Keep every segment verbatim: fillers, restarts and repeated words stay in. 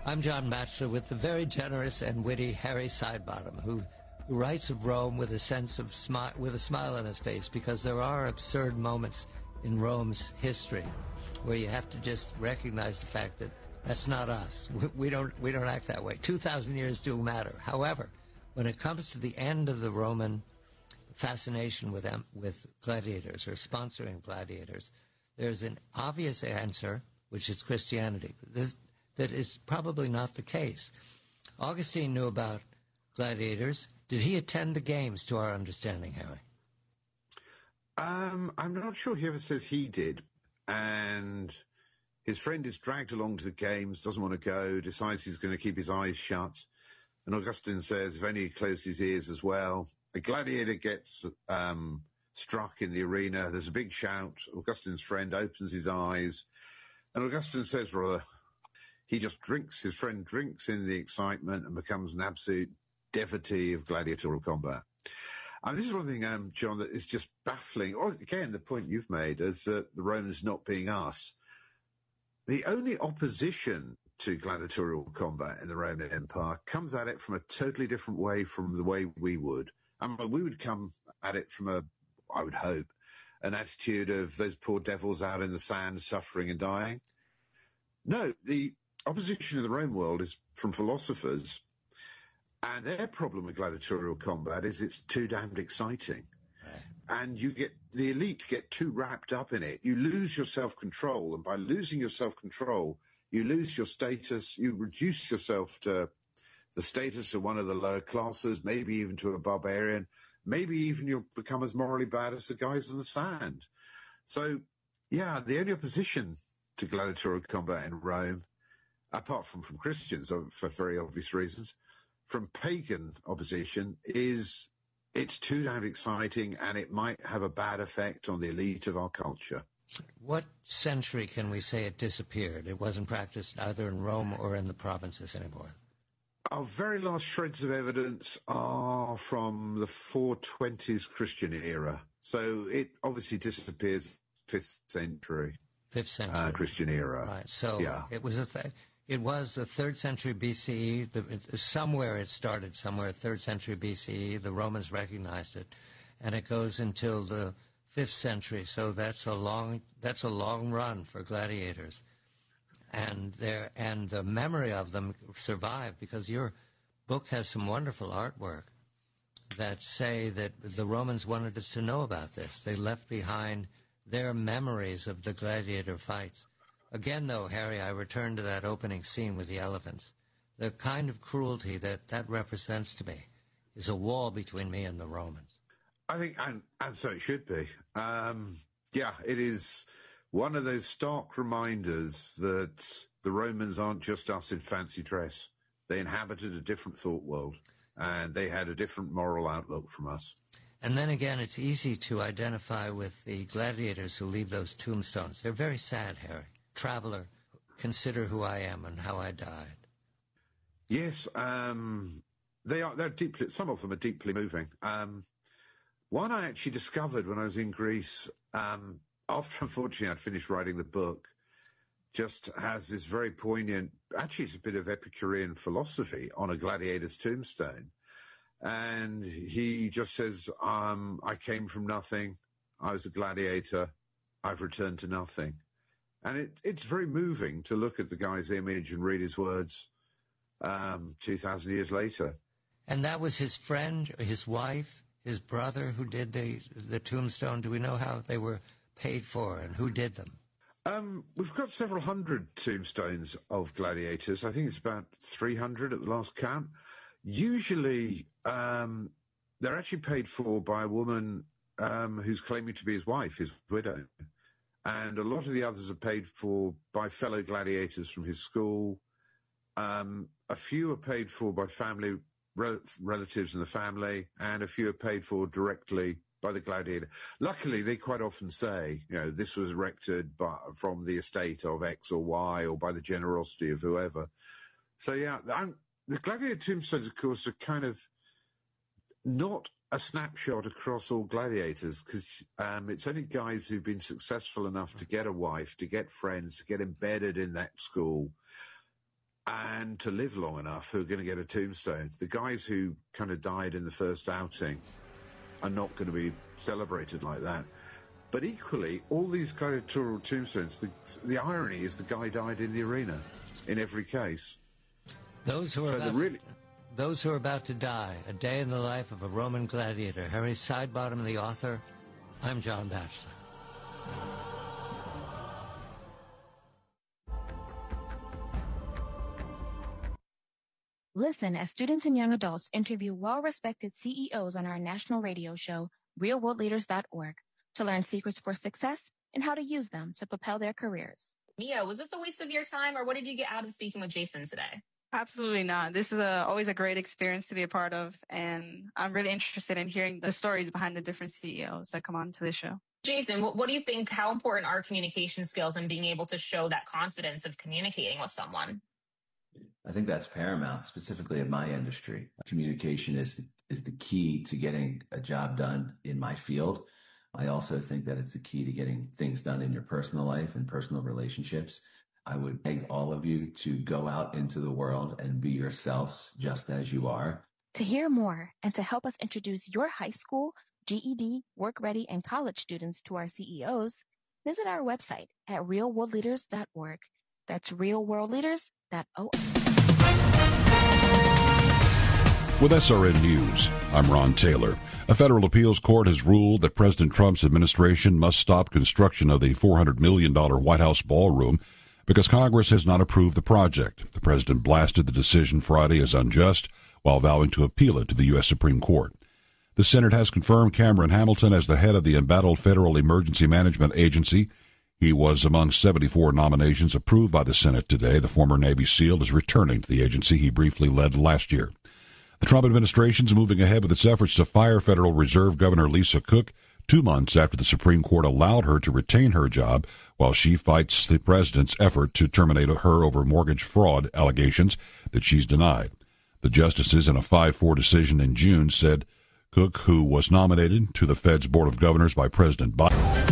I'm John Batchelor with the very generous and witty Harry Sidebottom, who, who writes of Rome with a sense of smi- with a smile on his face, because there are absurd moments in Rome's history where you have to just recognize the fact that that's not us. We, we don't we don't act that way. Two thousand years do matter. However, when it comes to the end of the Roman fascination with them, with gladiators or sponsoring gladiators, there's an obvious answer, which is Christianity. There's, that is probably not the case. Augustine knew about gladiators. Did he attend the games, to our understanding, Harry? Um, I'm not sure he ever says he did. And his friend is dragged along to the games, doesn't want to go, decides he's going to keep his eyes shut. And Augustine says if only he closed his ears as well. A gladiator gets um, struck in the arena. There's a big shout. Augustine's friend opens his eyes. And Augustine says, rather, he just drinks, his friend drinks in the excitement and becomes an absolute devotee of gladiatorial combat. And this is one thing, um, John, that is just baffling. Or again, the point you've made is that the Romans not being us. The only opposition to gladiatorial combat in the Roman Empire comes at it from a totally different way from the way we would. I mean, we would come at it from a, I would hope, an attitude of those poor devils out in the sand suffering and dying. No, the opposition in the Roman world is from philosophers, and their problem with gladiatorial combat is it's too damned exciting. Right. And you get, the elite get too wrapped up in it. You lose your self-control, and by losing your self-control, you lose your status, you reduce yourself to the status of one of the lower classes, maybe even to a barbarian, maybe even you'll become as morally bad as the guys in the sand. So, yeah, the only opposition to gladiatorial combat in Rome, apart from from Christians, for very obvious reasons, from pagan opposition, is it's too damn exciting and it might have a bad effect on the elite of our culture. What century can we say it disappeared? It wasn't practiced either in Rome or in the provinces anymore. Our very last shreds of evidence are from the four twenties Christian era. So it obviously disappears fifth century. Fifth century. Uh, Christian era. Right. So yeah. it was a th- it was the third century B C E. The, it, somewhere it started, somewhere third century B C E. The Romans recognized it, and it goes until the fifth century. So that's a long that's a long run for gladiators, and there and the memory of them survived because your book has some wonderful artwork that say that the Romans wanted us to know about this. They left behind their memories of the gladiator fights. Again, though, Harry, I return to that opening scene with the elephants. The kind of cruelty that that represents to me is a wall between me and the Romans. I think, and, and so it should be. Um, yeah, it is one of those stark reminders that the Romans aren't just us in fancy dress. They inhabited a different thought world, and they had a different moral outlook from us. And then again, it's easy to identify with the gladiators who leave those tombstones. They're very sad, Harry. Traveler, consider who I am and how I died. Yes, um, they are. They're deeply. Some of them are deeply moving. Um, one I actually discovered when I was in Greece, um, after unfortunately I'd finished writing the book, just has this very poignant. Actually, it's a bit of Epicurean philosophy on a gladiator's tombstone. And he just says, um, I came from nothing. I was a gladiator. I've returned to nothing. And it, it's very moving to look at the guy's image and read his words um, two thousand years later. And that was his friend, his wife, his brother who did the, the tombstone. Do we know how they were paid for and who did them? Um, we've got several hundred tombstones of gladiators. I think it's about three hundred at the last count. Usually, um, they're actually paid for by a woman um, who's claiming to be his wife, his widow. And a lot of the others are paid for by fellow gladiators from his school. Um, a few are paid for by family, rel- relatives in the family, and a few are paid for directly by the gladiator. Luckily, they quite often say, you know, this was erected by, from the estate of X or Y or by the generosity of whoever. So, yeah, I'm, the gladiator tombstones, of course, are kind of not a snapshot across all gladiators because um, it's only guys who've been successful enough to get a wife, to get friends, to get embedded in that school. and to live long enough who are going to get a tombstone. The guys who kind of died in the first outing are not going to be celebrated like that. But equally, all these gladiatorial tombstones, the, the irony is the guy died in the arena in every case. Those who are so about, really, those who are about to die, a day in the life of a Roman gladiator. Harry Sidebottom, the author. I'm John Batchelor. Listen as students and young adults interview well-respected C E Os on our national radio show, real world leaders dot org, to learn secrets for success and how to use them to propel their careers. Mia, was this a waste of your time, or what did you get out of speaking with Jason today? Absolutely not. This is a, always a great experience to be a part of, and I'm really interested in hearing the stories behind the different C E Os that come on to the show. Jason, what, what do you think, how important are communication skills and being able to show that confidence of communicating with someone? I think that's paramount, specifically in my industry. Communication is the, is the key to getting a job done in my field. I also think that it's the key to getting things done in your personal life and personal relationships. I would beg all of you to go out into the world and be yourselves just as you are. To hear more and to help us introduce your high school, G E D, work ready, and college students to our C E Os, visit our website at real world leaders dot org. That's real world leaders dot org. With S R N News, I'm Ron Taylor. A federal appeals court has ruled that President Trump's administration must stop construction of the four hundred million dollars White House ballroom because Congress has not approved the project. The president blasted the decision Friday as unjust while vowing to appeal it to the U S Supreme Court. The Senate has confirmed Cameron Hamilton as the head of the embattled Federal Emergency Management Agency. He was among seventy-four nominations approved by the Senate today. The former Navy SEAL is returning to the agency he briefly led last year. The Trump administration is moving ahead with its efforts to fire Federal Reserve Governor Lisa Cook two months after the Supreme Court allowed her to retain her job while she fights the president's effort to terminate her over mortgage fraud allegations that she's denied. The justices, in a five four decision in June, said Cook, who was nominated to the Fed's Board of Governors by President Biden.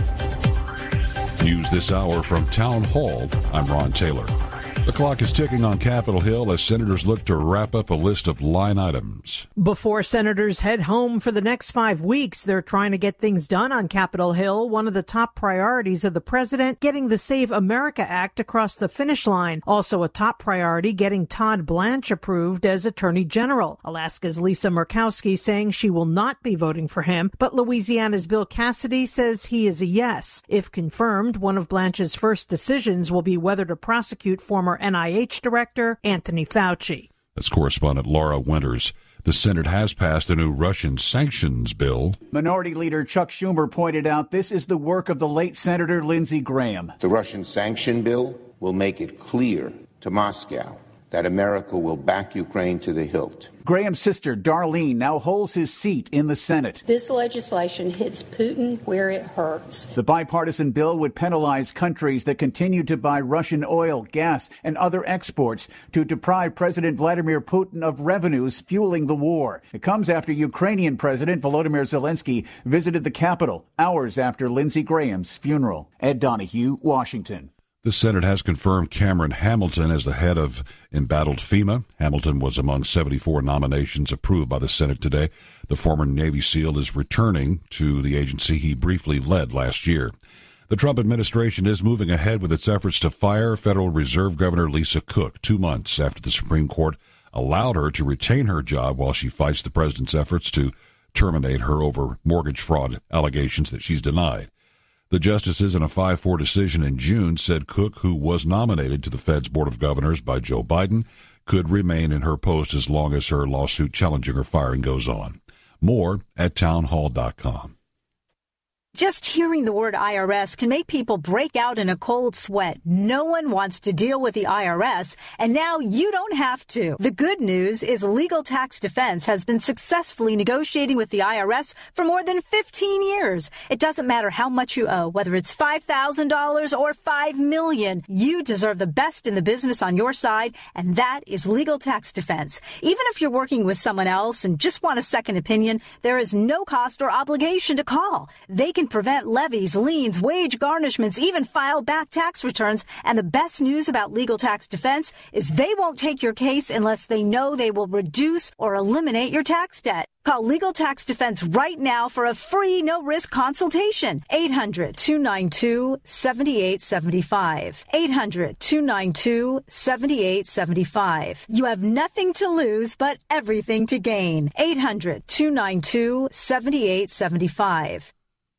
News this hour from Town Hall. I'm Ron Taylor. The clock is ticking on Capitol Hill as senators look to wrap up a list of line items. Before senators head home for the next five weeks, they're trying to get things done on Capitol Hill. One of the top priorities of the president, getting the Save America Act across the finish line. Also a top priority, getting Todd Blanche approved as Attorney General. Alaska's Lisa Murkowski saying she will not be voting for him, but Louisiana's Bill Cassidy says he is a yes. If confirmed, one of Blanche's first decisions will be whether to prosecute former N I H Director Anthony Fauci. That's correspondent Laura Winters. The Senate has passed a new Russian sanctions bill. Minority Leader Chuck Schumer pointed out this is the work of the late Senator Lindsey Graham. The Russian sanction bill will make it clear to Moscow that America will back Ukraine to the hilt. Graham's sister, Darlene, now holds his seat in the Senate. This legislation hits Putin where it hurts. The bipartisan bill would penalize countries that continue to buy Russian oil, gas, and other exports to deprive President Vladimir Putin of revenues fueling the war. It comes after Ukrainian President Volodymyr Zelensky visited the Capitol hours after Lindsey Graham's funeral. Ed Donahue, Washington. The Senate has confirmed Cameron Hamilton as the head of embattled FEMA. Hamilton was among seventy-four nominations approved by the Senate today. The former Navy SEAL is returning to the agency he briefly led last year. The Trump administration is moving ahead with its efforts to fire Federal Reserve Governor Lisa Cook two months after the Supreme Court allowed her to retain her job while she fights the president's efforts to terminate her over mortgage fraud allegations that she's denied. The justices, in a five four decision in June, said Cook, who was nominated to the Fed's Board of Governors by Joe Biden, could remain in her post as long as her lawsuit challenging her firing goes on. More at townhall dot com. Just hearing the word I R S can make people break out in a cold sweat. No one wants to deal with the I R S, and now you don't have to. The good news is Legal Tax Defense has been successfully negotiating with the I R S for more than fifteen years. It doesn't matter how much you owe, whether it's five thousand dollars or five million dollars. You deserve the best in the business on your side, and that is Legal Tax Defense. Even if you're working with someone else and just want a second opinion, there is no cost or obligation to call. They can can prevent levies, liens, wage garnishments, even file back tax returns. And the best news about Legal Tax Defense is they won't take your case unless they know they will reduce or eliminate your tax debt. Call Legal Tax Defense right now for a free, no-risk consultation. eight hundred, two nine two, seven eight seven five. eight hundred, two nine two, seven eight seven five. You have nothing to lose but everything to gain. eight hundred, two nine two, seven eight seven five.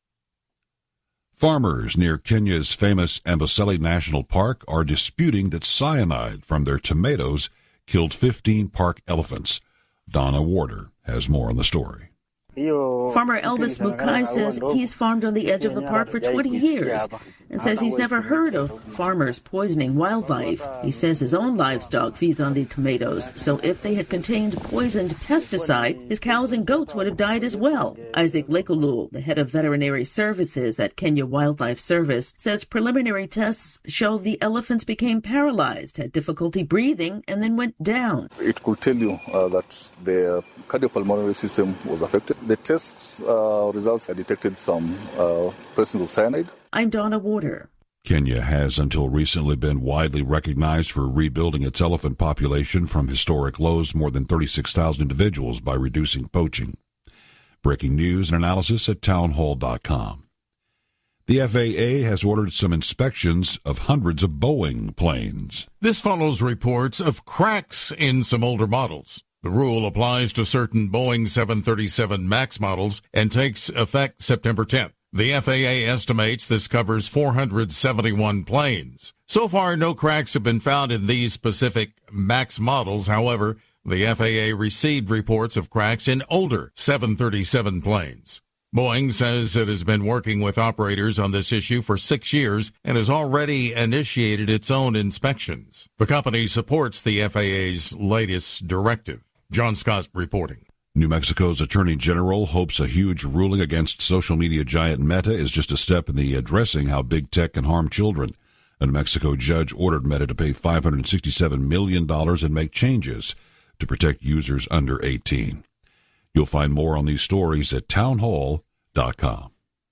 Farmers near Kenya's famous Amboseli National Park are disputing that cyanide from their tomatoes killed fifteen park elephants. Donna Warder has more on the story. Farmer Elvis Mukai says he's farmed on the edge of the park for twenty years and says he's never heard of farmers poisoning wildlife. He says his own livestock feeds on the tomatoes, so if they had contained poisoned pesticide, his cows and goats would have died as well. Isaac Lekolul, the head of veterinary services at Kenya Wildlife Service, says preliminary tests show the elephants became paralyzed, had difficulty breathing, and then went down. It could tell you uh, that the cardiopulmonary system was affected. The test uh, results had detected some uh, presence of cyanide. I'm Donna Warder. Kenya has until recently been widely recognized for rebuilding its elephant population from historic lows, more than thirty-six thousand individuals, by reducing poaching. Breaking news and analysis at townhall dot com. The F A A has ordered some inspections of hundreds of Boeing planes. This follows reports of cracks in some older models. The rule applies to certain Boeing seven thirty-seven MAX models and takes effect September tenth. The F A A estimates this covers four hundred seventy-one planes. So far, no cracks have been found in these specific MAX models. However, the F A A received reports of cracks in older seven thirty-seven planes. Boeing says it has been working with operators on this issue for six years and has already initiated its own inspections. The company supports the F A A's latest directive. John Scott reporting. New Mexico's Attorney General hopes a huge ruling against social media giant Meta is just a step in the addressing how big tech can harm children. A New Mexico judge ordered Meta to pay five hundred sixty-seven million dollars and make changes to protect users under eighteen. You'll find more on these stories at townhall dot com.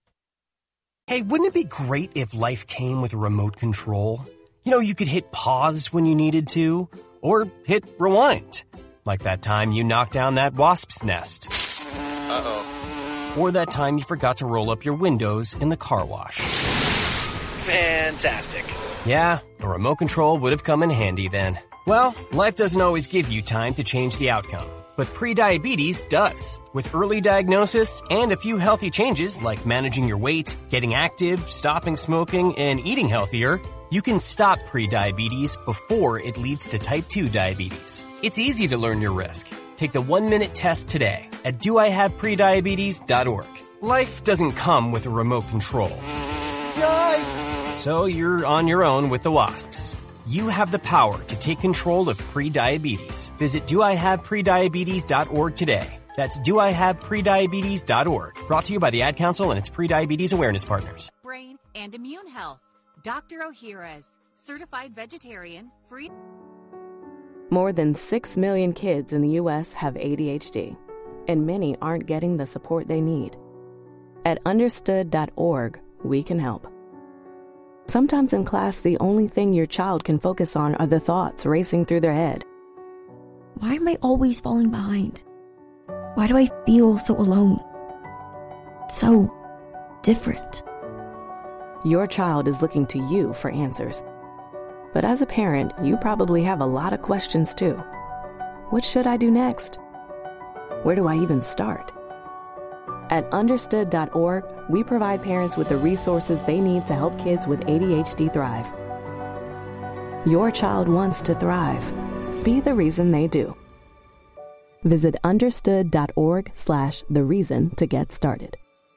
Hey, wouldn't it be great if life came with a remote control? You know, you could hit pause when you needed to, or hit rewind. Like that time you knocked down that wasp's nest. Uh-oh. Or that time you forgot to roll up your windows in the car wash. Fantastic. Yeah, a remote control would have come in handy then. Well, life doesn't always give you time to change the outcome, but prediabetes does. With early diagnosis and a few healthy changes like managing your weight, getting active, stopping smoking, and eating healthier, you can stop prediabetes before it leads to type two diabetes. It's easy to learn your risk. Take the one-minute test today at do I have prediabetes dot org. Life doesn't come with a remote control. Yikes! So you're on your own with the wasps. You have the power to take control of prediabetes. Visit do I have prediabetes dot org today. That's do I have prediabetes dot org. Brought to you by the Ad Council and its prediabetes awareness partners. Brain and immune health. Doctor Ohhira's certified vegetarian, free. More than six million kids in the U S have A D H D, and many aren't getting the support they need. At understood dot org, we can help. Sometimes in class, the only thing your child can focus on are the thoughts racing through their head. Why am I always falling behind? Why do I feel so alone? So different. Your child is looking to you for answers. But as a parent, you probably have a lot of questions too. What should I do next? Where do I even start? At understood dot org, we provide parents with the resources they need to help kids with A D H D thrive. Your child wants to thrive. Be the reason they do. Visit understood dot org slash the reason to get started.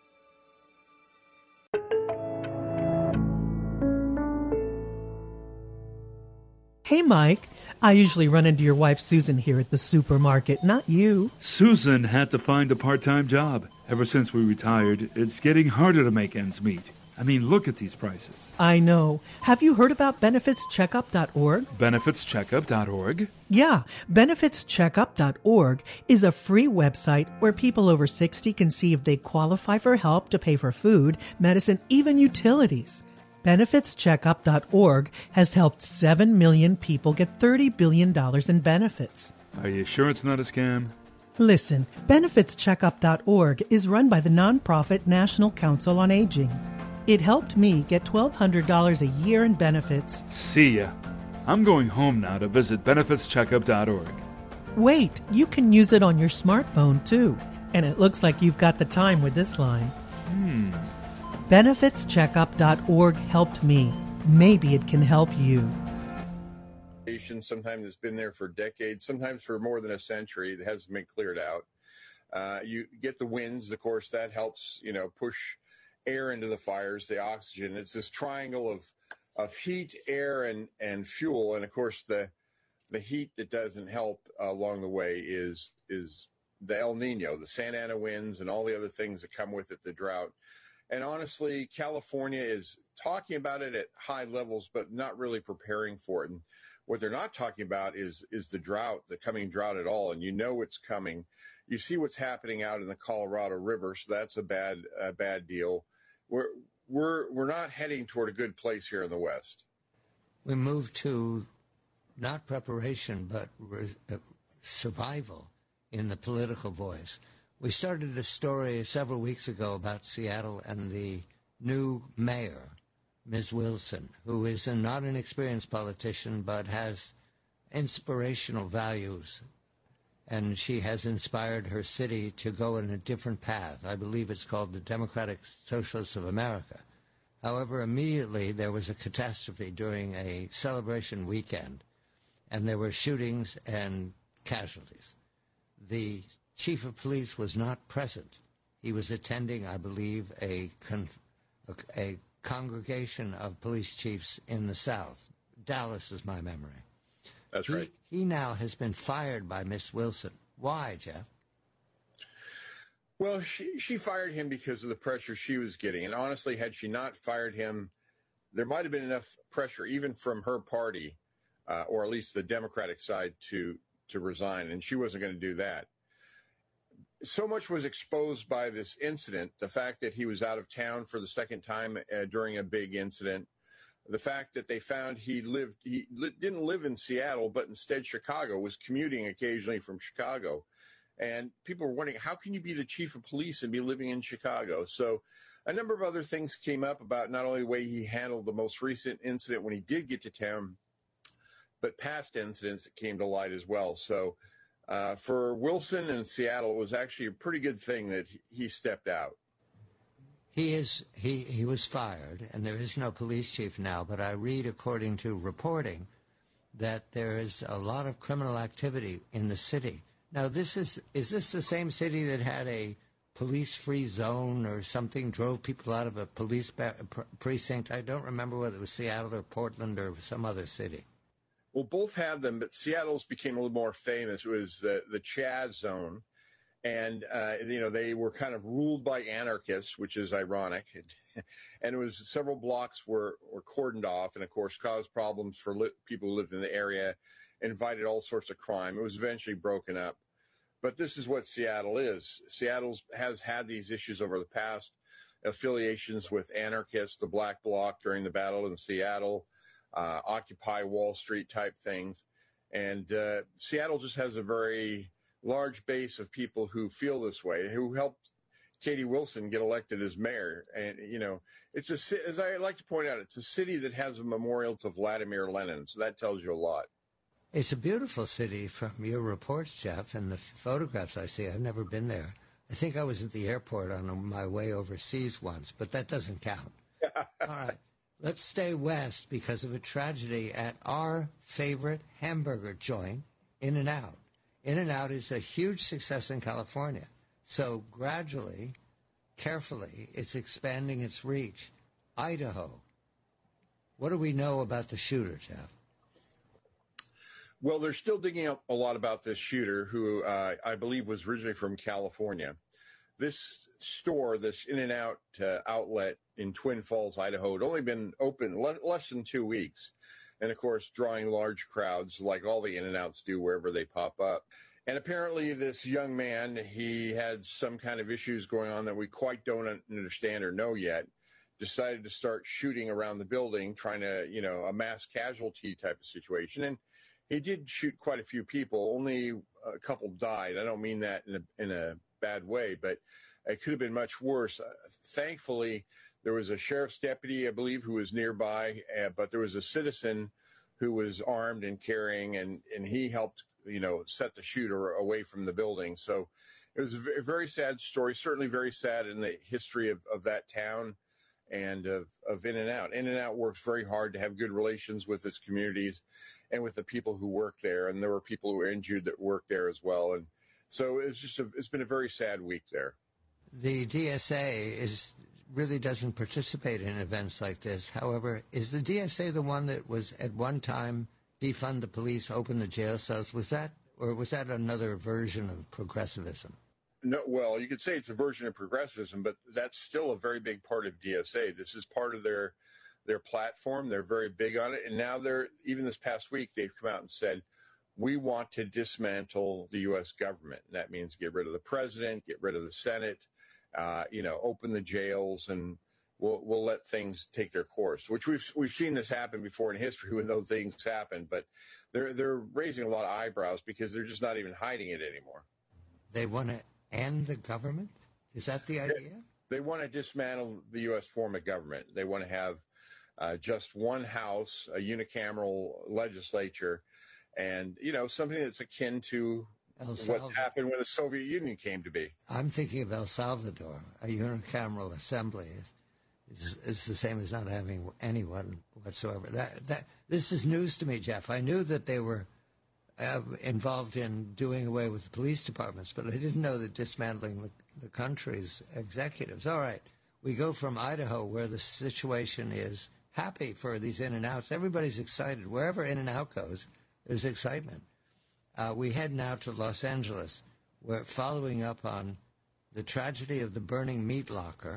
Hey, Mike. I usually run into your wife, Susan, here at the supermarket, not you. Susan had to find a part-time job. Ever since we retired, it's getting harder to make ends meet. I mean, look at these prices. I know. Have you heard about benefits checkup dot org? benefits checkup dot org? Yeah, benefits checkup dot org is a free website where people over sixty can see if they qualify for help to pay for food, medicine, even utilities. benefits checkup dot org has helped seven million people get thirty billion dollars in benefits. Are you sure it's not a scam? Listen, benefits checkup dot org is run by the nonprofit National Council on Aging. It helped me get twelve hundred dollars a year in benefits. See ya. I'm going home now to visit benefits checkup dot org. Wait, you can use it on your smartphone too. And it looks like you've got the time with this line. Hmm. benefits checkup dot org helped me. Maybe it can help you. Sometimes it's been there for decades, sometimes for more than a century. It hasn't been cleared out. Uh, you get the winds, of course, that helps, you know, push air into the fires, the oxygen. It's this triangle of of heat, air, and and fuel. And of course, the the heat that doesn't help uh, along the way is is the El Nino, the Santa Ana winds, and all the other things that come with it, the drought. And honestly, California is talking about it at high levels, but not really preparing for it. And what they're not talking about is is the drought, the coming drought at all. And you know it's coming. You see what's happening out in the Colorado River, so that's a bad a bad deal. We're we're we're not heading toward a good place here in the West. We move to not preparation, but re- uh, survival in the political voice. We started a story several weeks ago about Seattle and the new mayor, Miz Wilson, who is a, not an experienced politician, but has inspirational values. And she has inspired her city to go in a different path. I believe it's called the Democratic Socialists of America. However, immediately there was a catastrophe during a celebration weekend, and there were shootings and casualties. The chief of police was not present. He was attending, I believe, a, con- a, a congregation of police chiefs in the South. Dallas is my memory. That's he, right. He now has been fired by Miss Wilson. Why, Jeff? Well, she, she fired him because of the pressure she was getting. And honestly, had she not fired him, there might have been enough pressure, even from her party, uh, or at least the Democratic side, to, to resign. And she wasn't going to do that. So much was exposed by this incident, the fact that he was out of town for the second time uh, during a big incident. The fact that they found he lived, he li- didn't live in Seattle, but instead Chicago, was commuting occasionally from Chicago. And people were wondering, how can you be the chief of police and be living in Chicago? So a number of other things came up about not only the way he handled the most recent incident when he did get to town, but past incidents that came to light as well. So uh, for Wilson and Seattle, it was actually a pretty good thing that he stepped out. He is he, he was fired, and there is no police chief now, but I read, according to reporting, that there is a lot of criminal activity in the city. Now, this is is this the same city that had a police-free zone or something, drove people out of a police ba- precinct? I don't remember whether it was Seattle or Portland or some other city. Well, both had them, but Seattle's became a little more famous. It was the, the Chaz zone. And, uh, you know, they were kind of ruled by anarchists, which is ironic. And it was several blocks were, were cordoned off and, of course, caused problems for li- people who lived in the area, invited all sorts of crime. It was eventually broken up. But this is what Seattle is. Seattle has had these issues over the past, affiliations with anarchists, the Black Bloc during the battle in Seattle, uh, Occupy Wall Street type things. And uh, Seattle just has a very large base of people who feel this way, who helped Katie Wilson get elected as mayor. And, you know, it's a, as I like to point out, it's a city that has a memorial to Vladimir Lenin. So that tells you a lot. It's a beautiful city from your reports, Jeff, and the photographs I see. I've never been there. I think I was at the airport on my way overseas once, but that doesn't count. All right. Let's stay west because of a tragedy at our favorite hamburger joint, In-N-Out. In-N-Out is a huge success in California. So gradually, carefully, it's expanding its reach. Idaho. What do we know about the shooter, Jeff? Well, they're still digging up a lot about this shooter who uh, I believe was originally from California. this store, this In-N-Out uh, outlet in Twin Falls, Idaho, had only been open le- less than two weeks. And, of course, drawing large crowds like all the In-N-Outs do wherever they pop up. And apparently this young man, he had some kind of issues going on that we quite don't understand or know yet, decided to start shooting around the building, trying to, you know, a mass casualty type of situation. And he did shoot quite a few people. Only a couple died. I don't mean that in a, in a bad way, but it could have been much worse. Uh, thankfully, there was a sheriff's deputy, I believe, who was nearby, uh, but there was a citizen who was armed and carrying, and, and he helped, you know, set the shooter away from the building. So it was a very sad story, certainly very sad in the history of, of that town and of, of In-N-Out. In-N-Out works very hard to have good relations with its communities and with the people who work there. And there were people who were injured that worked there as well. And so it's just a, it's been a very sad week there. The D S A is really doesn't participate in events like this. However, is the D S A the one that was at one time defund the police, open the jail cells? Was that, or was that another version of progressivism? No, well, you could say it's a version of progressivism, but that's still a very big part of D S A. This is part of their their platform. They're very big on it. And now they're, even this past week, they've come out and said, we want to dismantle the U S government. And that means get rid of the president, get rid of the Senate, uh, you know, open the jails, and we'll we'll let things take their course, which we've we've seen this happen before in history when those things happen. But they're they're raising a lot of eyebrows because they're just not even hiding it anymore. They want to end the government? Is that the idea? They, they want to dismantle the U S form of government. They want to have uh, just one house, a unicameral legislature, and, you know, something that's akin to what happened when the Soviet Union came to be. I'm thinking of El Salvador. A unicameral assembly is, is the same as not having anyone whatsoever. That, that This is news to me, Jeff. I knew that they were uh, involved in doing away with the police departments, but I didn't know that dismantling the, the country's executives. All right, we go from Idaho, where the situation is happy for these In-N-Outs. Everybody's excited. Wherever In-N-Out goes, there's excitement. Uh, we head now to Los Angeles. We're following up on the tragedy of the burning meat locker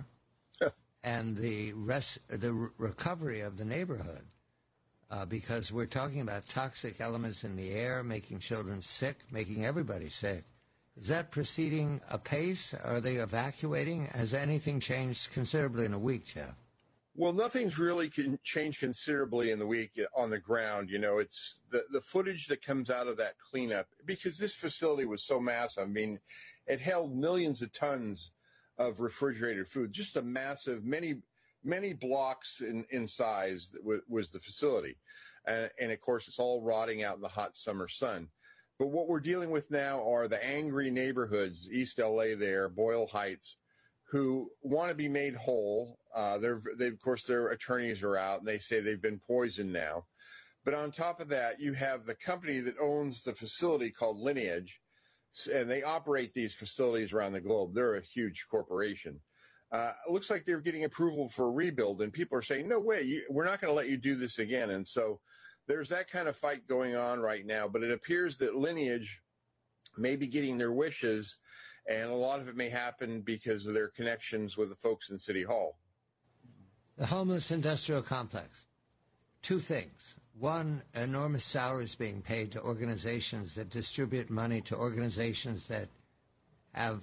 and the res- the re- recovery of the neighborhood, uh, because we're talking about toxic elements in the air, making children sick, making everybody sick. Is that proceeding apace? Are they evacuating? Has anything changed considerably in a week, Jeff? Well, nothing's really can changed considerably in the week on the ground. You know, it's the, the footage that comes out of that cleanup, because this facility was so massive. I mean, it held millions of tons of refrigerated food, just a massive, many, many blocks in, in size that w- was the facility. And, and, of course, it's all rotting out in the hot summer sun. But what we're dealing with now are the angry neighborhoods, East L A there, Boyle Heights, who want to be made whole. Uh, they're, they, of course, their attorneys are out, and they say they've been poisoned now. But on top of that, you have the company that owns the facility called Lineage, and they operate these facilities around the globe. They're a huge corporation. Uh, it looks like they're getting approval for a rebuild, and people are saying, no way, you, we're not going to let you do this again. And so there's that kind of fight going on right now. But it appears that Lineage may be getting their wishes, and a lot of it may happen because of their connections with the folks in City Hall. The homeless industrial complex. Two things. One, enormous salaries being paid to organizations that distribute money to organizations that have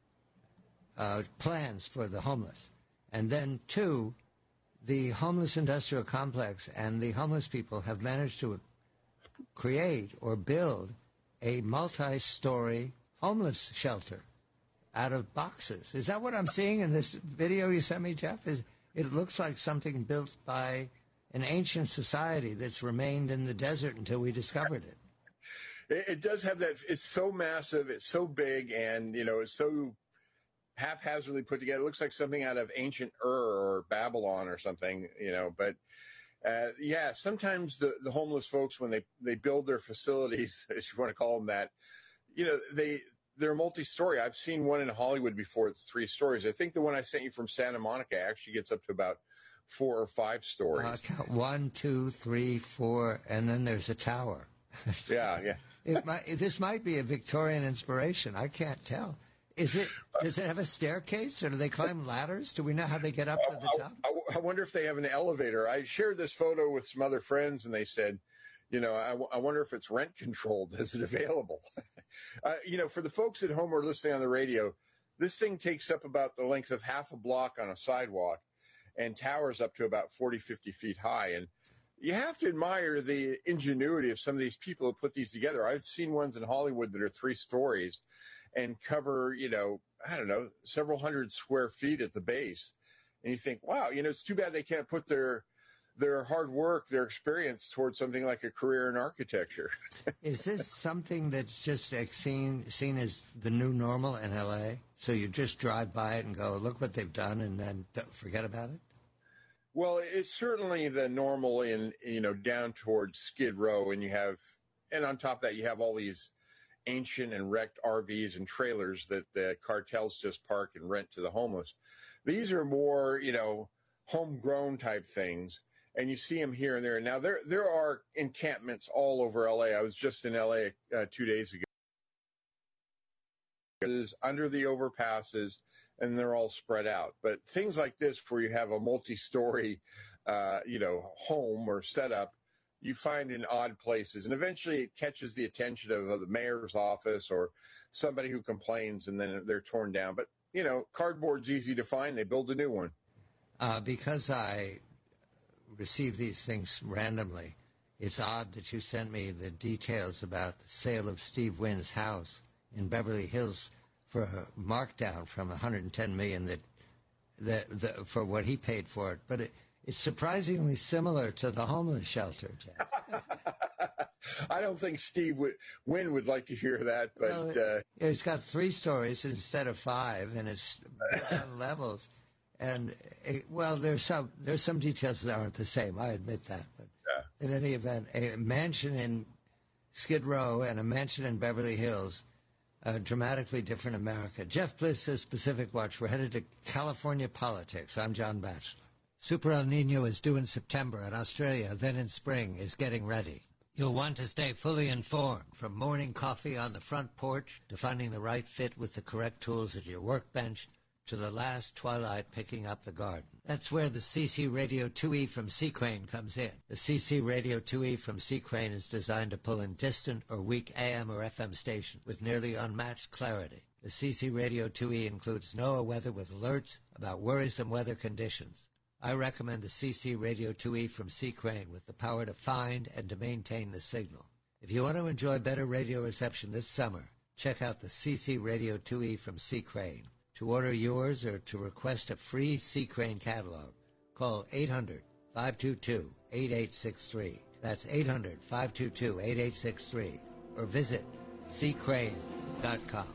uh, plans for the homeless. And then two, the homeless industrial complex and the homeless people have managed to create or build a multi-story homeless shelter out of boxes. Is that what I'm seeing in this video you sent me, Jeff? Is, it looks like something built by an ancient society that's remained in the desert until we discovered it. It, it does have that. It's so massive. It's so big, and, you know, it's so haphazardly put together. It looks like something out of ancient Ur or Babylon or something, you know. But, uh, yeah, sometimes the, the homeless folks, when they, they build their facilities, if you want to call them that, you know, they... they're multi-story. I've seen one in Hollywood before. It's three stories. I think the one I sent you from Santa Monica actually gets up to about four or five stories. Uh, count one, two, three, four, and then there's a tower. yeah, yeah. it might, this might be a Victorian inspiration. I can't tell. Is it? Does it have a staircase, or do they climb ladders? Do we know how they get up to the top? I, I, I wonder if they have an elevator. I shared this photo with some other friends, and they said, you know, I, I wonder if it's rent controlled. Is it available? uh, you know, for the folks at home who are listening on the radio, this thing takes up about the length of half a block on a sidewalk and towers up to about forty, fifty feet high. And you have to admire the ingenuity of some of these people who put these together. I've seen ones in Hollywood that are three stories and cover, you know, I don't know, several hundred square feet at the base. And you think, wow, you know, it's too bad they can't put their their hard work, their experience towards something like a career in architecture. Is this something that's just like seen seen as the new normal in L A? So you just drive by it and go, look what they've done, and then forget about it? Well, it's certainly the normal in, you know, down towards Skid Row, and you have, and on top of that, you have all these ancient and wrecked R Vs and trailers that the cartels just park and rent to the homeless. These are more, you know, homegrown type things, and you see them here and there. Now, there there are encampments all over L A. I was just in L A uh, two days ago. It is under the overpasses, and they're all spread out. But things like this, where you have a multi-story, uh, you know, home or setup, you find in odd places, and eventually it catches the attention of, of the mayor's office or somebody who complains, and then they're torn down. But, you know, cardboard's easy to find. They build a new one. Uh, because I receive these things randomly, it's odd that you sent me the details about the sale of Steve Wynn's house in Beverly Hills for a markdown from one hundred ten million dollars that, that, that for what he paid for it. But it, it's surprisingly similar to the homeless shelter, Jack. I don't think Steve would, Wynn would like to hear that, but well, it, uh, it's got three stories instead of five, and it's levels. And it, well, there's some there's some details that aren't the same. I admit that, but yeah. In any event, a mansion in Skid Row and a mansion in Beverly Hills, a dramatically different America. Jeff Bliss says Pacific Watch. We're headed to California politics. I'm John Batchelor. Super El Nino is due in September, and Australia, then in spring, is getting ready. You'll want to stay fully informed, from morning coffee on the front porch to finding the right fit with the correct tools at your workbench, to the last twilight picking up the garden. That's where the C C Radio two E from Seaquane comes in. The C C Radio two E from Seaquane is designed to pull in distant or weak A M or F M stations with nearly unmatched clarity. The C C Radio two E includes NOAA weather with alerts about worrisome weather conditions. I recommend the C C Radio two E from Seaquane with the power to find and to maintain the signal. If you want to enjoy better radio reception this summer, check out the C C Radio two E from Seaquane. To order yours or to request a free Seaquane catalog, call eight hundred, five two two, eight eight six three. That's eight hundred, five two two, eight eight six three. Or visit seaquane dot com.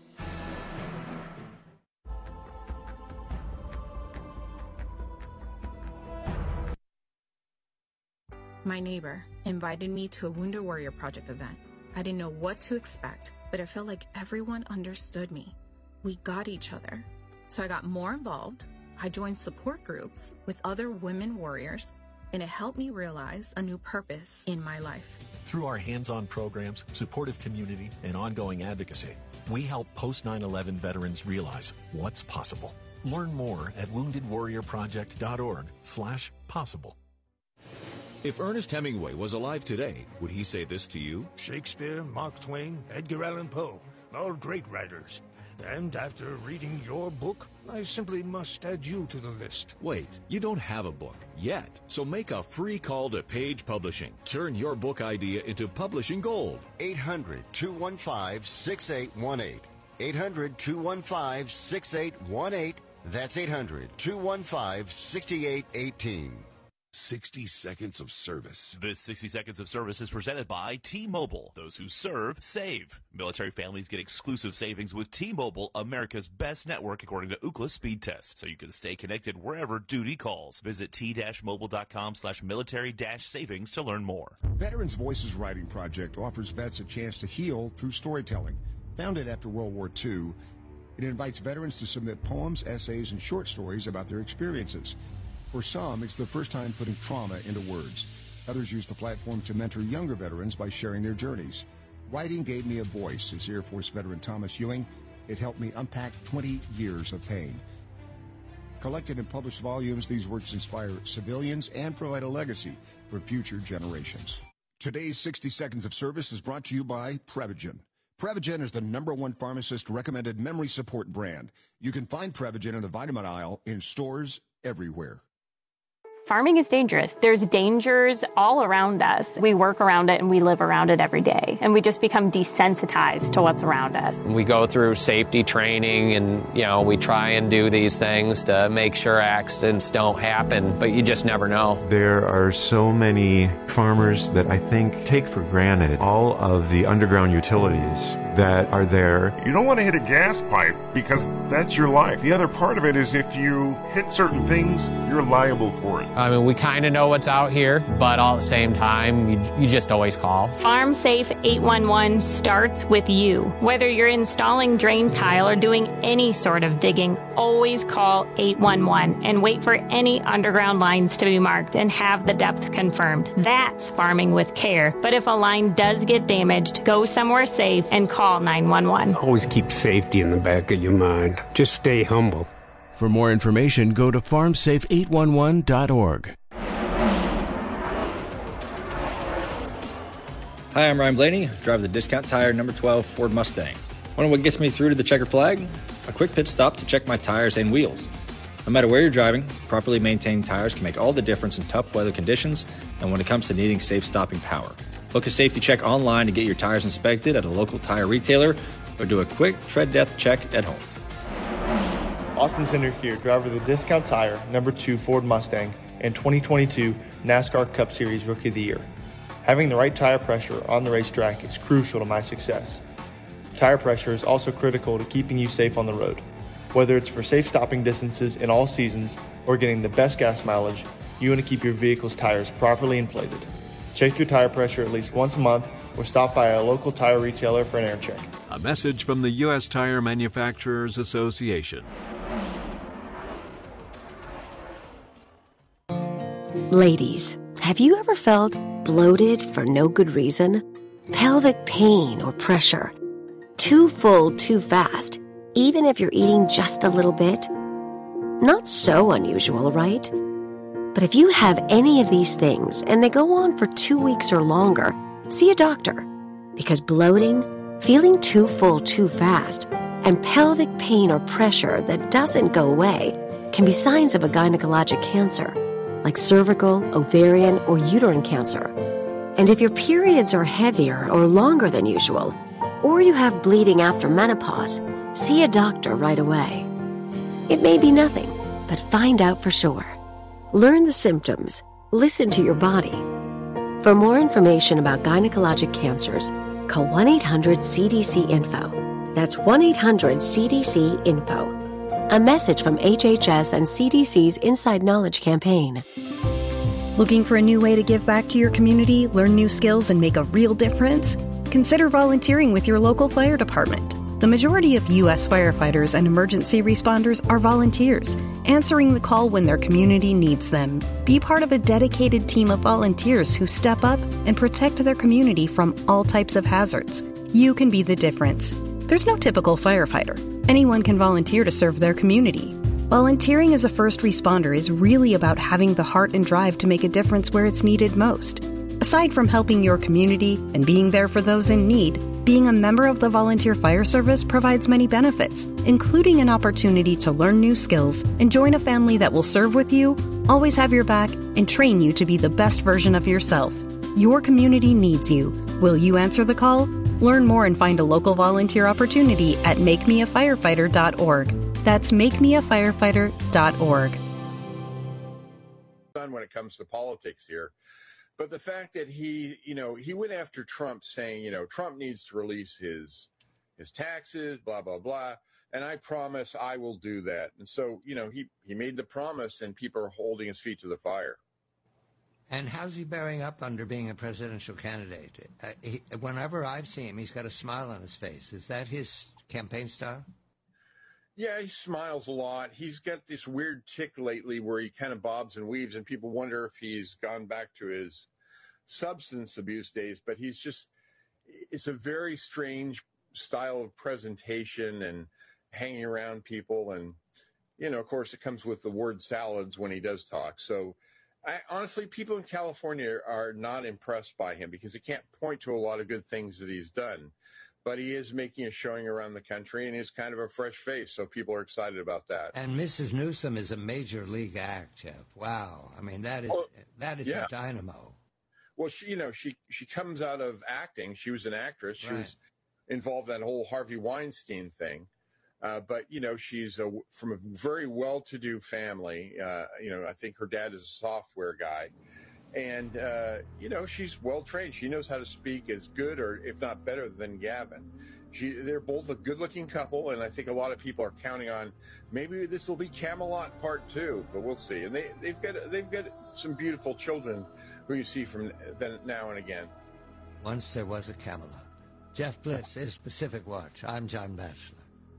My neighbor invited me to a Wounded Warrior Project event. I didn't know what to expect, but I felt like everyone understood me. We got each other. So I got more involved. I joined support groups with other women warriors, and it helped me realize a new purpose in my life. Through our hands-on programs, supportive community, and ongoing advocacy, we help post nine eleven veterans realize what's possible. Learn more at wounded warrior project dot org slash possible. If Ernest Hemingway was alive today, would he say this to you? Shakespeare, Mark Twain, Edgar Allan Poe, all great writers. And after reading your book, I simply must add you to the list. Wait, you don't have a book yet, so make a free call to Page Publishing. Turn your book idea into publishing gold. eight hundred, two one five, six eight one eight. eight hundred, two one five, six eight one eight. That's eight hundred, two one five, six eight one eight. sixty seconds of service. This sixty seconds of service is presented by T-Mobile. Those who serve, save. Military families get exclusive savings with T-Mobile, America's best network according to Ookla speed test, so you can stay connected wherever duty calls. Visit t-mobile.com slash military dash savings to learn more. Veterans Voices Writing Project offers vets a chance to heal through storytelling. Founded after World War Two, it invites veterans to submit poems, essays, and short stories about their experiences. For some, it's the first time putting trauma into words. Others use the platform to mentor younger veterans by sharing their journeys. Writing gave me a voice, says Air Force veteran Thomas Ewing, It helped me unpack twenty years of pain. Collected in published volumes, these works inspire civilians and provide a legacy for future generations. Today's sixty Seconds of Service is brought to you by Prevagen. Prevagen is the number one pharmacist-recommended memory support brand. You can find Prevagen in the vitamin aisle in stores everywhere. Farming is dangerous. There's dangers all around us. We work around it and we live around it every day. And we just become desensitized to what's around us. We go through safety training and, you know, we try and do these things to make sure accidents don't happen, but you just never know. There are so many farmers that I think take for granted all of the underground utilities that are there. You don't want to hit a gas pipe because that's your life. The other part of it is if you hit certain things, you're liable for it. I mean, we kind of know what's out here, but all at the same time, you, you just always call. Farm Safe eight one one starts with you. Whether you're installing drain tile or doing any sort of digging, always call eight one one and wait for any underground lines to be marked and have the depth confirmed. That's farming with care. But if a line does get damaged, go somewhere safe and call nine one one. Always keep safety in the back of your mind. Just stay humble. For more information, go to farm safe eight one one dot org. Hi, I'm Ryan Blaney, driver of the Discount Tire number twelve Ford Mustang. Wonder what gets me through to the checkered flag? A quick pit stop to check my tires and wheels. No matter where you're driving, properly maintained tires can make all the difference in tough weather conditions and when it comes to needing safe stopping power. Book a safety check online to get your tires inspected at a local tire retailer or do a quick tread depth check at home. Austin Center here, driver of the Discount Tire number two Ford Mustang and twenty twenty-two NASCAR Cup Series Rookie of the Year. Having the right tire pressure on the racetrack is crucial to my success. Tire pressure is also critical to keeping you safe on the road. Whether it's for safe stopping distances in all seasons or getting the best gas mileage, you want to keep your vehicle's tires properly inflated. Check your tire pressure at least once a month or stop by a local tire retailer for an air check. A message from the U S Tire Manufacturers Association. Ladies, have you ever felt bloated for no good reason? Pelvic pain or pressure? Too full too fast, even if you're eating just a little bit? Not so unusual, right? But if you have any of these things and they go on for two weeks or longer, see a doctor. Because bloating, feeling too full too fast, and pelvic pain or pressure that doesn't go away can be signs of a gynecologic cancer, like cervical, ovarian, or uterine cancer. And if your periods are heavier or longer than usual, or you have bleeding after menopause, see a doctor right away. It may be nothing, but find out for sure. Learn the symptoms. Listen to your body. For more information about gynecologic cancers, call one eight hundred C D C info. That's one eight hundred C D C info. A message from H H S and C D C's Inside Knowledge campaign. Looking for a new way to give back to your community, learn new skills, and make a real difference? Consider volunteering with your local fire department. The majority of U S firefighters and emergency responders are volunteers, answering the call when their community needs them. Be part of a dedicated team of volunteers who step up and protect their community from all types of hazards. You can be the difference. There's no typical firefighter. Anyone can volunteer to serve their community. Volunteering as a first responder is really about having the heart and drive to make a difference where it's needed most. Aside from helping your community and being there for those in need, being a member of the Volunteer Fire Service provides many benefits, including an opportunity to learn new skills and join a family that will serve with you, always have your back, and train you to be the best version of yourself. Your community needs you. Will you answer the call? Learn more and find a local volunteer opportunity at make me a firefighter dot org. That's make me a firefighter dot org. When it comes to politics here. But the fact that he, you know, he went after Trump saying, you know, Trump needs to release his his taxes, blah, blah, blah. And I promise I will do that. And so, you know, he, he made the promise and people are holding his feet to the fire. And how's he bearing up under being a presidential candidate? Uh, he, whenever I've seen him, he's got a smile on his face. Is that his campaign style? Yeah, he smiles a lot. He's got this weird tick lately where he kind of bobs and weaves, and people wonder if he's gone back to his substance abuse days. But he's just, it's a very strange style of presentation. And hanging around people. And, you know, of course, it comes with the word salads when he does talk. So I, honestly, people in California are not impressed by him because he can't point to a lot of good things that he's done. But he is making a showing around the country, and he's kind of a fresh face, so people are excited about that. And Missus Newsom is a major league act, Jeff. Wow. I mean, that is oh, that is yeah. a dynamo. Well, she, you know, she, she comes out of acting. She was an actress. She right. was involved in that whole Harvey Weinstein thing. Uh, but, you know, she's a, from a very well-to-do family. Uh, you know, I think her dad is a software guy. And, uh, you know, she's well-trained. She knows how to speak as good or, if not better, than Gavin. She, they're both a good-looking couple, and I think a lot of people are counting on maybe this will be Camelot Part Two, but we'll see. And they, they've got they've got some beautiful children who you see from then, now and again. Once there was a Camelot. Jeff Bliss is Pacific Watch. I'm John Batchelor.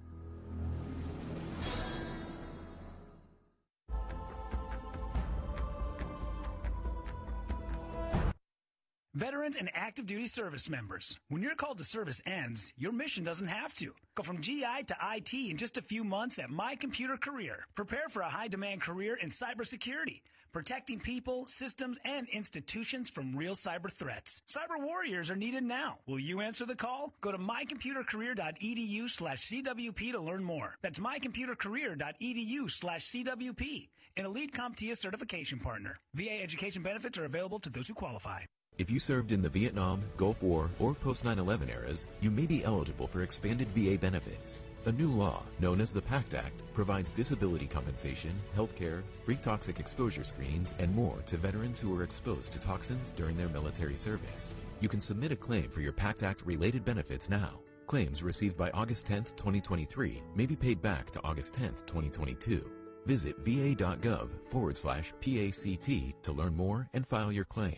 Veterans and active duty service members, when your call to service ends, your mission doesn't have to. Go from G I to I T in just a few months at My Computer Career. Prepare for a high-demand career in cybersecurity, protecting people, systems, and institutions from real cyber threats. Cyber warriors are needed now. Will you answer the call? Go to mycomputercareer.edu slash CWP to learn more. That's mycomputercareer.edu slash CWP. An Elite CompTIA certification partner. V A education benefits are available to those who qualify. If you served in the Vietnam, Gulf War, or post nine eleven eras, you may be eligible for expanded V A benefits. A new law, known as the PACT Act, provides disability compensation, health care, free toxic exposure screenings, and more to veterans who were exposed to toxins during their military service. You can submit a claim for your PACT Act-related benefits now. Claims received by August tenth, twenty twenty-three may be paid back to August tenth, twenty twenty-two. Visit va.gov forward slash PACT to learn more and file your claim.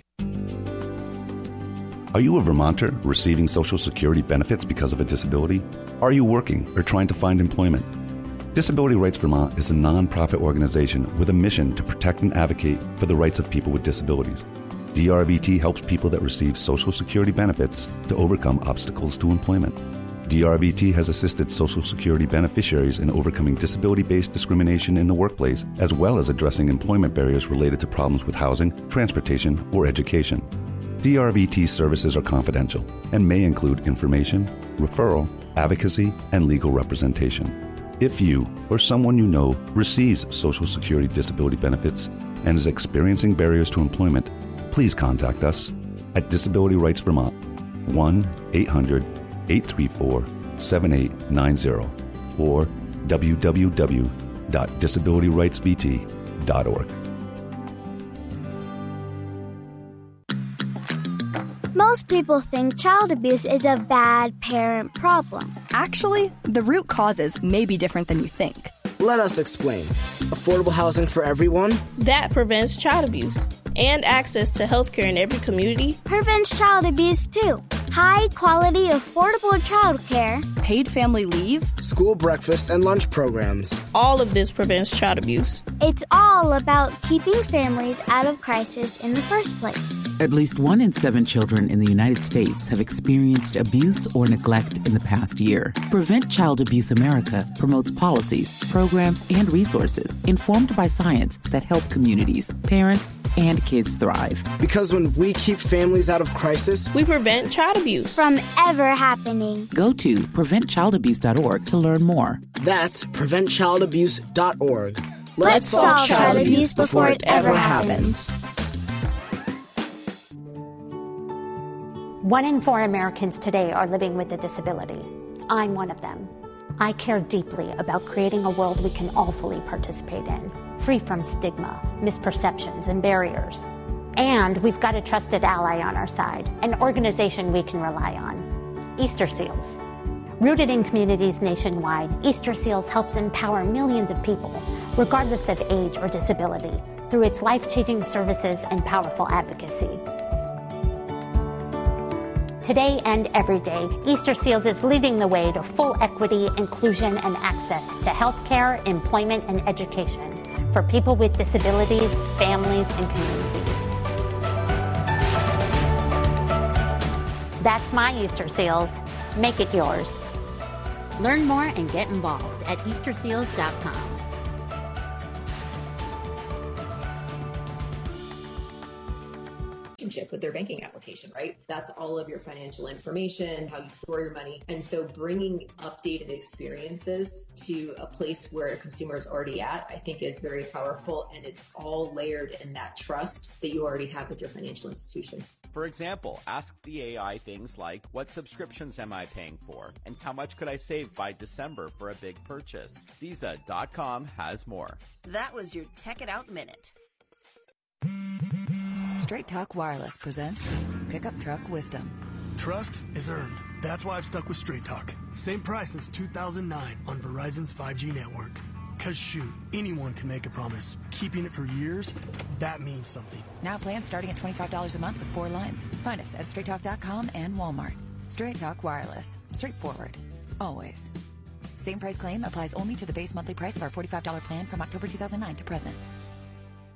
Are you a Vermonter receiving Social Security benefits because of a disability? Are you working or trying to find employment? Disability Rights Vermont is a nonprofit organization with a mission to protect and advocate for the rights of people with disabilities. D R V T helps people that receive Social Security benefits to overcome obstacles to employment. D R V T has assisted Social Security beneficiaries in overcoming disability-based discrimination in the workplace, as well as addressing employment barriers related to problems with housing, transportation, or education. D R V T services are confidential and may include information, referral, advocacy, and legal representation. If you or someone you know receives Social Security disability benefits and is experiencing barriers to employment, please contact us at Disability Rights Vermont, one eight hundred, eight three four, seven eight nine zero, or w w w dot disability rights v t dot org. Most people think child abuse is a bad parent problem. Actually, the root causes may be different than you think. Let us explain. Affordable housing for everyone? That prevents child abuse. And access to health care in every community prevents child abuse too. High quality, affordable child care, paid family leave, school breakfast and lunch programs. All of this prevents child abuse. It's all about keeping families out of crisis in the first place. At least one in seven children in the United States have experienced abuse or neglect in the past year. Prevent Child Abuse America promotes policies, programs, and resources informed by science that help communities, parents, and kids thrive. Because when we keep families out of crisis, we prevent child abuse from ever happening. Go to prevent child abuse dot org to learn more. That's prevent child abuse dot org. Let's, Let's solve child, child abuse before it ever happens. One in four Americans today are living with a disability. I'm one of them. I care deeply about creating a world we can all fully participate in, free from stigma, misperceptions, and barriers. And we've got a trusted ally on our side, an organization we can rely on, Easter Seals. Rooted in communities nationwide, Easter Seals helps empower millions of people, regardless of age or disability, through its life-changing services and powerful advocacy. Today and every day, Easter Seals is leading the way to full equity, inclusion, and access to health care, employment, and education for people with disabilities, families, and communities. That's my Easter Seals. Make it yours. Learn more and get involved at easter seals dot com. With their banking application, right? That's all of your financial information, how you store your money. And so bringing updated experiences to a place where a consumer is already at, I think is very powerful. And it's all layered in that trust that you already have with your financial institution. For example, ask the A I things like, what subscriptions am I paying for? And how much could I save by December for a big purchase? Visa dot com has more. That was your Tech It Out Minute. Straight Talk Wireless presents Pickup Truck Wisdom. Trust is earned. That's why I've stuck with Straight Talk. Same price since two thousand nine on Verizon's five G network. Cause shoot, anyone can make a promise. Keeping it for years, that means something. Now plans starting at twenty-five dollars a month with four lines. Find us at straight talk dot com and Walmart. Straight Talk Wireless. Straightforward. Always. Same price claim applies only to the base monthly price of our forty-five dollars plan from October two thousand nine to present.